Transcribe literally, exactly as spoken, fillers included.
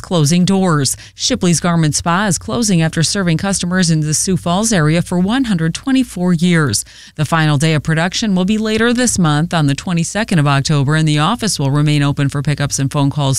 closing doors. Shipley's Garment Spa is closing after serving customers in the Sioux Falls area for one hundred twenty-four years. The final day of production will be later this month on the twenty-second of October, and the office will remain open for pickups and phone calls